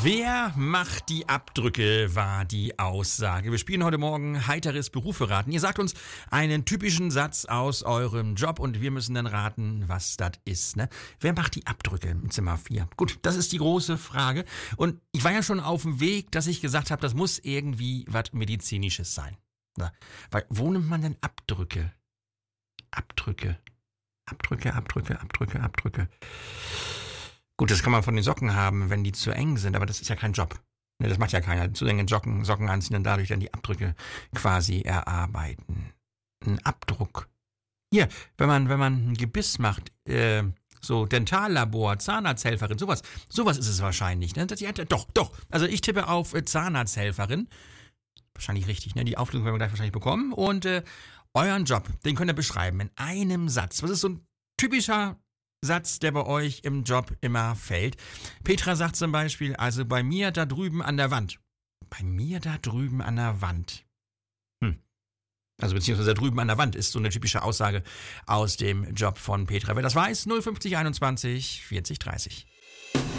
Wer macht die Abdrücke, war die Aussage. Wir spielen heute Morgen heiteres Berufe raten. Ihr sagt uns einen typischen Satz aus eurem Job und wir müssen dann raten, was das ist. Ne? Wer macht die Abdrücke im Zimmer 4? Gut, das ist die große Frage. Und ich war ja schon auf dem Weg, dass ich gesagt habe, das muss irgendwie was Medizinisches sein. Na, weil, wo nimmt man denn Abdrücke? Abdrücke. Gut, das kann man von den Socken haben, wenn die zu eng sind, aber das ist ja kein Job. Ne, das macht ja keiner. Zu enge Socken anziehen und dadurch dann die Abdrücke quasi erarbeiten. Ein Abdruck. Hier, wenn man ein Gebiss macht, so Dentallabor, Zahnarzthelferin, sowas ist es wahrscheinlich. Ne? Doch. Also ich tippe auf Zahnarzthelferin. Wahrscheinlich richtig, ne? Die Auflösung werden wir gleich wahrscheinlich bekommen. Und euren Job, den könnt ihr beschreiben in einem Satz. Was ist so ein typischer Satz, der bei euch im Job immer fällt? Petra sagt zum Beispiel, also bei mir da drüben an der Wand. Bei mir da drüben an der Wand. Also beziehungsweise da drüben an der Wand ist so eine typische Aussage aus dem Job von Petra. Wer das weiß, 050 21 40 30.